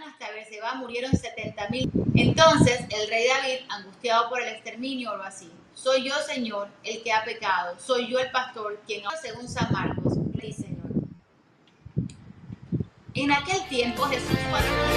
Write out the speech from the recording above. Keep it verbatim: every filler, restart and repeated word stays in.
hasta Beerseba murieron setenta mil. Entonces el rey David, angustiado por el exterminio, oró así: soy yo, Señor, el que ha pecado, soy yo el pastor, quien según San Marcos, sí, Señor. En aquel tiempo Jesús fue